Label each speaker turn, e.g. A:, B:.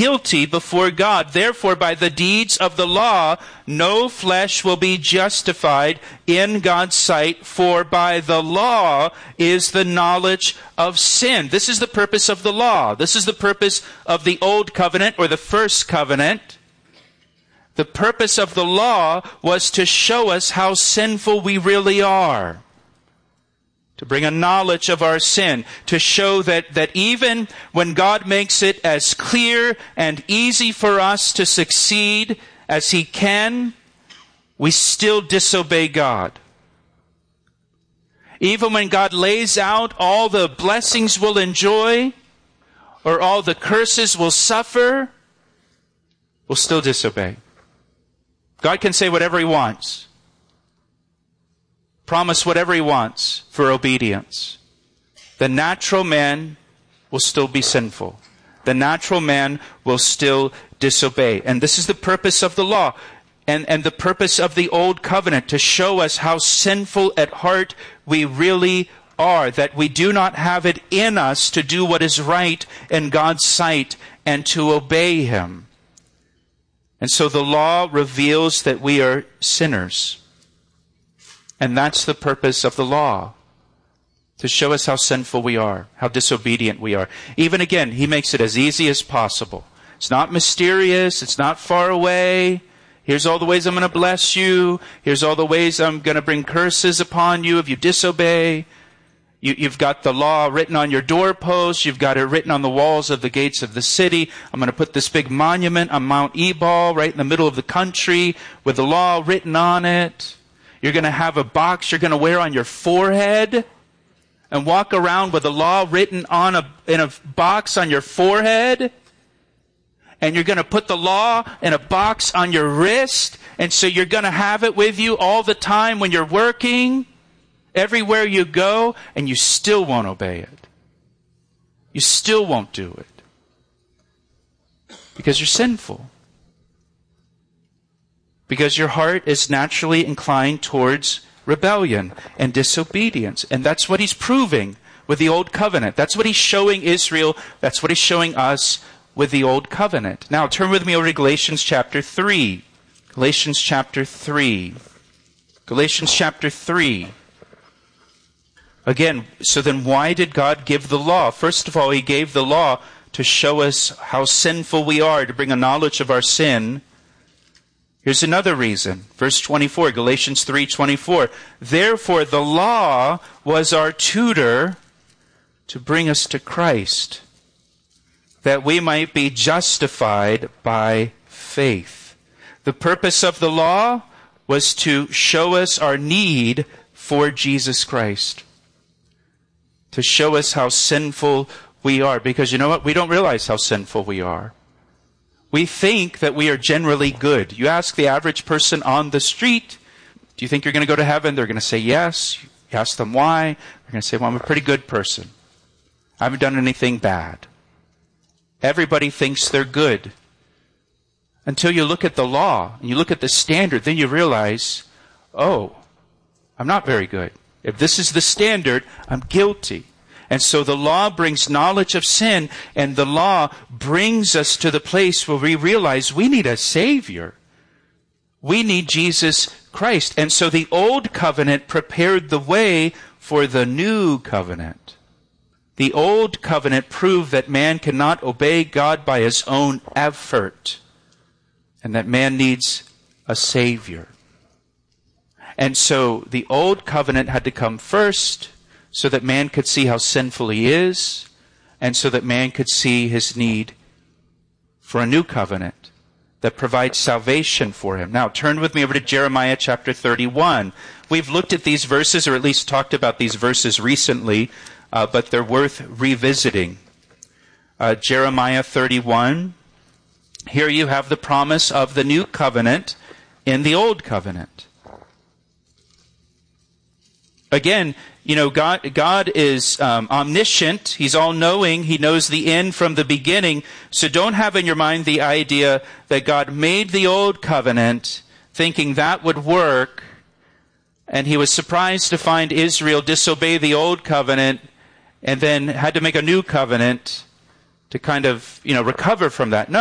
A: guilty before God. Therefore, by the deeds of the law, no flesh will be justified in God's sight, for by the law is the knowledge of sin. This is the purpose of the law. This is the purpose of the old covenant, or the first covenant. The purpose of the law was to show us how sinful we really are. To bring a knowledge of our sin. To show that even when God makes it as clear and easy for us to succeed as He can, we still disobey God. Even when God lays out all the blessings we'll enjoy, or all the curses we'll suffer, we'll still disobey. God can say whatever He wants. Promise whatever He wants for obedience. The natural man will still be sinful. The natural man will still disobey. And this is the purpose of the law and the purpose of the old covenant, to show us how sinful at heart we really are, that we do not have it in us to do what is right in God's sight and to obey Him. And so the law reveals that we are sinners. And that's the purpose of the law. To show us how sinful we are, how disobedient we are. Even again, He makes it as easy as possible. It's not mysterious. It's not far away. Here's all the ways I'm going to bless you. Here's all the ways I'm going to bring curses upon you if you disobey. You've got the law written on your doorposts. You've got it written on the walls of the gates of the city. I'm going to put this big monument on Mount Ebal right in the middle of the country with the law written on it. You're going to have a box you're going to wear on your forehead and walk around with the law written in a box on your forehead. And you're going to put the law in a box on your wrist. And so you're going to have it with you all the time when you're working, everywhere you go, and you still won't obey it. You still won't do it. Because you're sinful. Because your heart is naturally inclined towards rebellion and disobedience. And that's what He's proving with the Old Covenant. That's what He's showing Israel. That's what He's showing us with the Old Covenant. Now turn with me over to Galatians chapter 3. Galatians chapter 3. Galatians chapter 3. Again, so then why did God give the law? First of all, He gave the law to show us how sinful we are, to bring a knowledge of our sin. Here's another reason. Verse 24, Galatians 3:24. Therefore the law was our tutor to bring us to Christ, that we might be justified by faith. The purpose of the law was to show us our need for Jesus Christ. To show us how sinful we are. Because you know what? We don't realize how sinful we are. We think that we are generally good. You ask the average person on the street, do you think you're going to go to heaven? They're going to say yes. You ask them why. They're going to say, well, I'm a pretty good person. I haven't done anything bad. Everybody thinks they're good. Until you look at the law and you look at the standard, then you realize, oh, I'm not very good. If this is the standard, I'm guilty. And so the law brings knowledge of sin, and the law brings us to the place where we realize we need a Savior. We need Jesus Christ. And so the old covenant prepared the way for the new covenant. The old covenant proved that man cannot obey God by his own effort, and that man needs a Savior. And so the old covenant had to come first, so that man could see how sinful he is, and so that man could see his need for a new covenant that provides salvation for him. Now, turn with me over to Jeremiah chapter 31. We've looked at these verses, or at least talked about these verses recently, but they're worth revisiting. Jeremiah 31. Here you have the promise of the new covenant in the old covenant. Again, you know, God is omniscient. He's all-knowing. He knows the end from the beginning. So don't have in your mind the idea that God made the old covenant thinking that would work, and He was surprised to find Israel disobey the old covenant and then had to make a new covenant to kind of, recover from that. No.